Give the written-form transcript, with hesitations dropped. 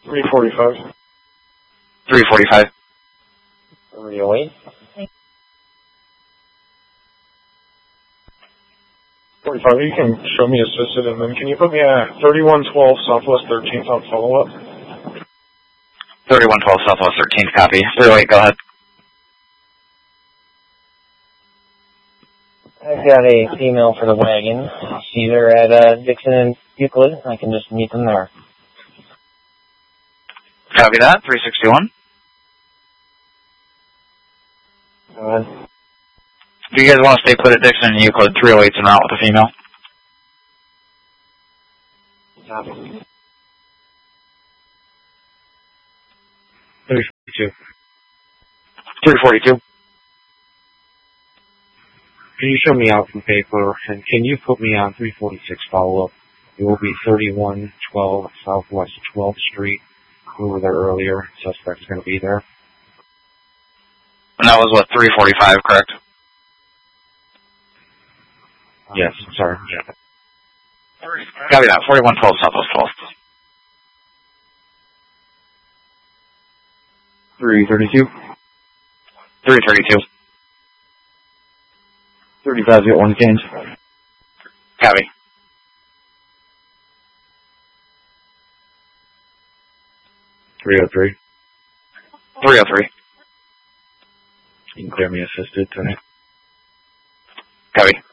345. 345. 308. 45, you can show me assisted, and then can you put me at 3112 Southwest 13th on follow-up? 3112 Southwest 13th, copy. 308, go ahead. I've got a female for the wagon. She's either at Dixon and Euclid. I can just meet them there. Copy that. 361. Go ahead. If you guys want to stay put at Dixon and Euclid, 308's en route with the female. Copy. 342. 342. Can you show me out from paper, and can you put me on 346 follow-up? It will be 3112 Southwest 12th Street. We were there earlier. Suspect's going to be there. And that was what, 345, correct? Yes, sorry. Yeah. Copy that. 4112 Southwest 12th. 332. 332. 35, get one change. Copy. 303. 303. You can clear me assisted tonight. Copy.